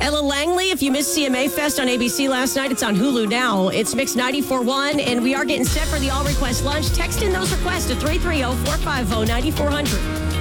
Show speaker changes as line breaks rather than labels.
Ella Langley, if you missed CMA Fest on ABC last night, it's on Hulu now. It's Mix 94.1, and we are getting set for the All Request Lunch. Text in those requests to 330-450-9400.